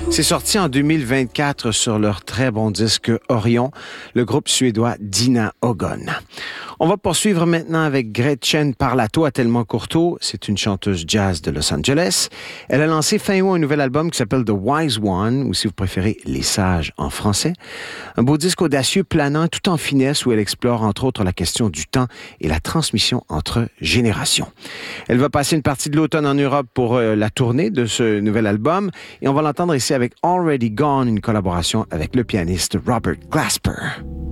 C'est sorti en 2024 sur leur très bon disque Orion, le groupe suédois Dina Ogon. On va poursuivre maintenant avec Gretchen Parlato à Tellement Courteau. C'est une chanteuse jazz de Los Angeles. Elle a lancé fin août un nouvel album qui s'appelle The Wise One, ou si vous préférez, Les Sages en français. Un beau disque audacieux, planant, tout en finesse, où elle explore entre autres la question du temps et la transmission entre générations. Elle va passer une partie de l'automne en Europe pour la tournée de ce nouvel album, et on va l'entendre ici avec Already Gone, une collaboration avec le pianiste Robert Glasper.